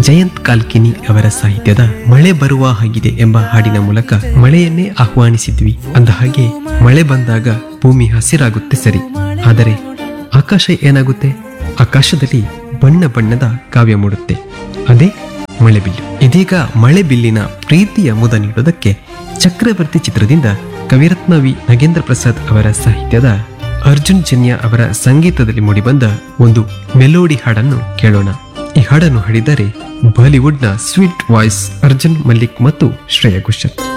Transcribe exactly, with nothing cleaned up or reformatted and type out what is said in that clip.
ಜಯಂತ್ ಕಾಲ್ಕಿನಿ ಅವರ ಸಾಹಿತ್ಯದ ಮಳೆ ಬರುವ ಹಾಗಿದೆ ಎಂಬ ಹಾಡಿನ ಮೂಲಕ ಮಳೆಯನ್ನೇ ಆಹ್ವಾನಿಸಿದ್ವಿ. ಅಂದ ಹಾಗೆ ಮಳೆ ಬಂದಾಗ ಭೂಮಿ ಹಸಿರಾಗುತ್ತೆ ಸರಿ, ಆದರೆ ಆಕಾಶ ಏನಾಗುತ್ತೆ? ಆಕಾಶದಲ್ಲಿ ಬಣ್ಣ ಬಣ್ಣದ ಕಾವ್ಯ ಮೂಡುತ್ತೆ, ಅದೇ ಮಳೆಬಿಲ್ಲು. ಇದೀಗ ಮಳೆಬಿಲ್ಲಿನ ಪ್ರೀತಿಯ ಮುದ ನೀಡೋದಕ್ಕೆ ಚಕ್ರವರ್ತಿ ಚಿತ್ರದಿಂದ ಕವಿರತ್ನ ವಿ ನಾಗೇಂದ್ರ ಪ್ರಸಾದ್ ಅವರ ಸಾಹಿತ್ಯದ ಅರ್ಜುನ್ ಜನ್ಯ ಅವರ ಸಂಗೀತದಲ್ಲಿ ಮೂಡಿಬಂದ ಒಂದು ಮೆಲೋಡಿ ಹಾಡನ್ನು ಕೇಳೋಣ. ಈ ಹಾಡನ್ನು ಹಾಡಿದರೆ ಬಾಲಿವುಡ್ನ ಸ್ವೀಟ್ ವಾಯ್ಸ್ ಅರ್ಜುನ್ ಮಲ್ಲಿಕ್ ಮತ್ತು ಶ್ರೇಯಾ ಘೋಷಾಲ್.